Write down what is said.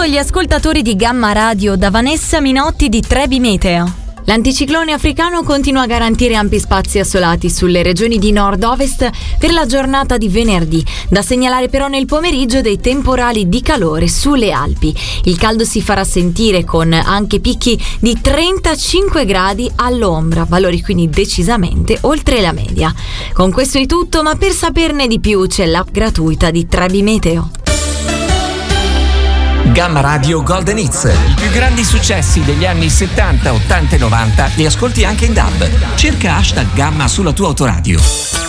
gli ascoltatori di Gamma Radio da Vanessa Minotti di Trebi Meteo. L'anticiclone africano continua a garantire ampi spazi assolati sulle regioni di nord-ovest per la giornata di venerdì. Da segnalare però nel pomeriggio dei temporali di calore sulle Alpi. Il caldo si farà sentire con anche picchi di 35 gradi all'ombra, valori quindi decisamente oltre la media. Con questo è tutto, ma per saperne di più c'è l'app gratuita di Trebi Meteo. Gamma Radio Golden Hits. I più grandi successi degli anni 70, 80 e 90 li ascolti anche in DAB. Cerca #Gamma sulla tua autoradio.